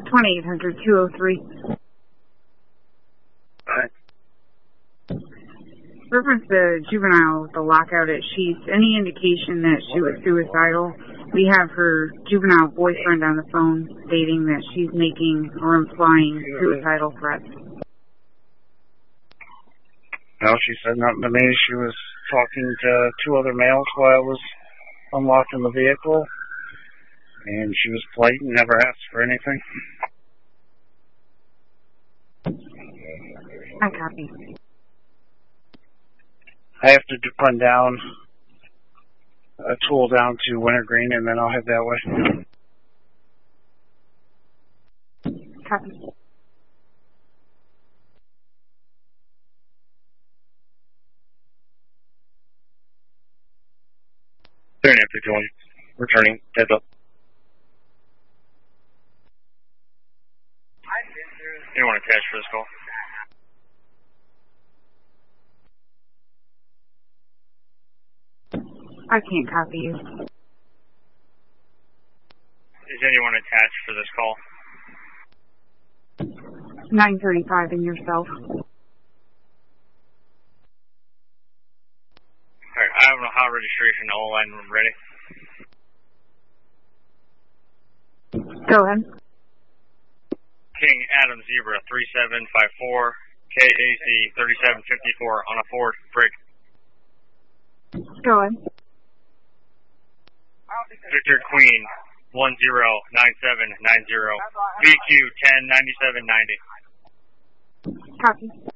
2800-203. Reference the juvenile with the lockout at Sheets. Any indication that she was suicidal? We have her juvenile boyfriend on the phone stating that she's making or implying suicidal threats. No, she said nothing to me. She was talking to two other males while I was unlocking the vehicle, and she was polite and never asked for anything. I copy. I have to run down a tool down to Wintergreen, and then I'll head that way. Copy. Turn after join. Returning. Heads up. Anyone attached for this call? I can't copy you. Is anyone attached for this call? 935 and yourself. Alright, I have an Ohio registration, all line room ready. Go ahead. King Adam Zebra 3754 KAC 3754 on a Ford break. Go ahead. Victor Queen 109790 VQ 109790. Copy.